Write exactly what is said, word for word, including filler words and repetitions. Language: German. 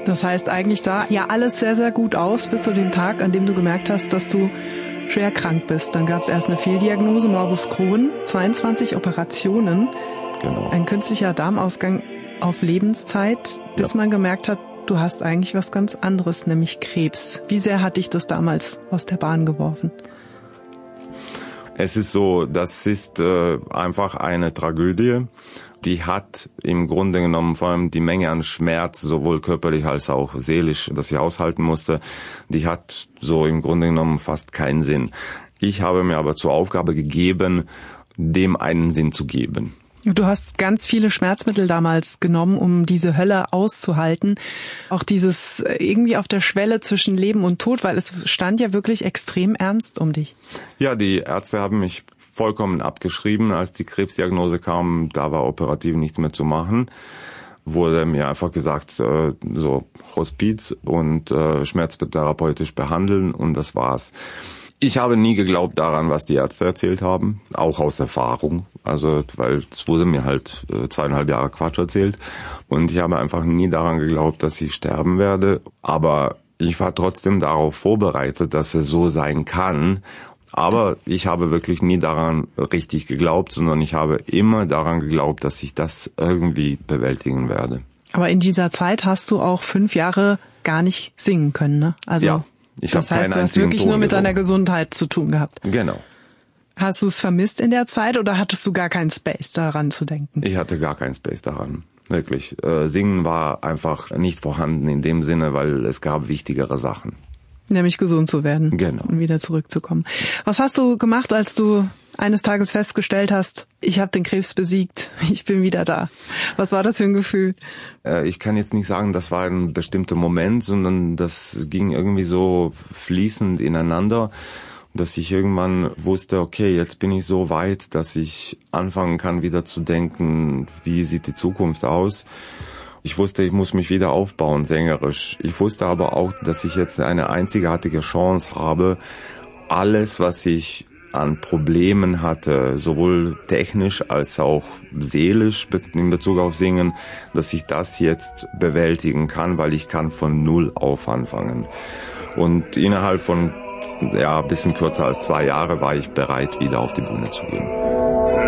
Das heißt, eigentlich sah ja alles sehr, sehr gut aus bis zu dem Tag, an dem du gemerkt hast, dass du schwer krank bist. Dann gab es erst eine Fehldiagnose, Morbus Crohn, zweiundzwanzig Operationen, genau. Ein künstlicher Darmausgang auf Lebenszeit, bis ja. man gemerkt hat, du hast eigentlich was ganz anderes, nämlich Krebs. Wie sehr hat dich das damals aus der Bahn geworfen? Es ist so, das ist äh, einfach eine Tragödie. Die hat im Grunde genommen vor allem die Menge an Schmerz, sowohl körperlich als auch seelisch, das sie aushalten musste, die hat so im Grunde genommen fast keinen Sinn. Ich habe mir aber zur Aufgabe gegeben, dem einen Sinn zu geben. Du hast ganz viele Schmerzmittel damals genommen, um diese Hölle auszuhalten. Auch dieses irgendwie auf der Schwelle zwischen Leben und Tod, weil es stand ja wirklich extrem ernst um dich. Ja, die Ärzte haben mich vollkommen abgeschrieben, als die Krebsdiagnose kam. Da war operativ nichts mehr zu machen. Wurde mir einfach gesagt, äh, so Hospiz und äh, schmerztherapeutisch behandeln und das war's. Ich habe nie geglaubt daran, was die Ärzte erzählt haben, auch aus Erfahrung. Also, weil es wurde mir halt äh, zweieinhalb Jahre Quatsch erzählt und ich habe einfach nie daran geglaubt, dass ich sterben werde. Aber ich war trotzdem darauf vorbereitet, dass es so sein kann. Aber ich habe wirklich nie daran richtig geglaubt, sondern ich habe immer daran geglaubt, dass ich das irgendwie bewältigen werde. Aber in dieser Zeit hast du auch fünf Jahre gar nicht singen können, ne? Also ja, ich das heißt, du hast wirklich Ton nur mit gesungen. deiner Gesundheit zu tun gehabt. Genau. Hast du es vermisst in der Zeit oder hattest du gar keinen Space daran zu denken? Ich hatte gar keinen Space daran. Wirklich. Äh, Singen war einfach nicht vorhanden in dem Sinne, weil es gab wichtigere Sachen. Nämlich gesund zu werden. Genau. Und wieder zurückzukommen. Was hast du gemacht, als du eines Tages festgestellt hast, ich habe den Krebs besiegt, ich bin wieder da? Was war das für ein Gefühl? Äh, ich kann jetzt nicht sagen, das war ein bestimmter Moment, sondern das ging irgendwie so fließend ineinander, dass ich irgendwann wusste, okay, jetzt bin ich so weit, dass ich anfangen kann, wieder zu denken, wie sieht die Zukunft aus? Ich wusste, ich muss mich wieder aufbauen, sängerisch. Ich wusste aber auch, dass ich jetzt eine einzigartige Chance habe, alles, was ich an Problemen hatte, sowohl technisch als auch seelisch in Bezug auf Singen, dass ich das jetzt bewältigen kann, weil ich kann von Null auf anfangen. Und innerhalb von ja, ein bisschen kürzer als zwei Jahre war ich bereit, wieder auf die Bühne zu gehen.